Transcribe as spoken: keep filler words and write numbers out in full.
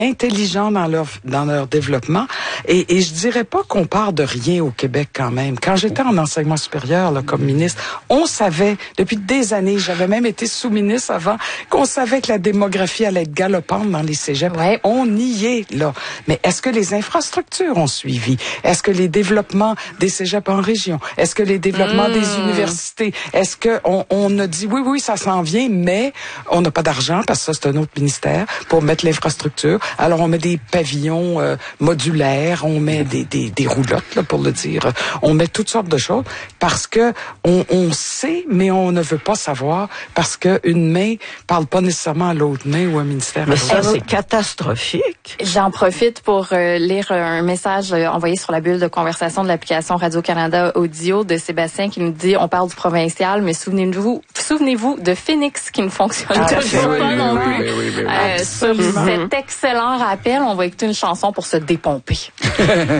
intelligents dans leur dans leur développement. Et, et je dirais pas qu'on part de rien au Québec quand même. Quand j'étais en enseignement supérieur là, comme ministre, on savait depuis des années, j'avais même été sous-ministre avant, qu'on savait que la démographie allait être galopante dans les cégeps. Ouais. On y est là. Mais est-ce que les infrastructures ont suivi? Est-ce que les développements des cégeps en région? Est-ce que les développements mmh. des universités? Est-ce que on, on a dit oui, oui, ça s'en vient, mais on n'a pas d'argent parce que ça c'est un autre ministère pour mettre l'infrastructure. Alors on met des pavillons euh, modulaires, on met des, des, des roulottes là, pour le dire, on met toutes sortes de choses parce que on, on sait, mais on ne veut pas savoir parce que une main parle pas nécessairement à l'autre main ou un ministère. Mais à ça c'est catastrophique. J'en profite pour euh, lire un message euh, envoyé sur la bulle de conversation de l'application Radio-Canada Audio de Sébastien qui nous dit on parle du provincial, mais souvenez-vous, souvenez-vous de Phoenix qui ne fonctionne Ah, toujours oui, pas oui, non oui, plus. oui, oui, oui, oui. Euh, sur cet excellent rappel, on va écouter une chanson pour se dépomper.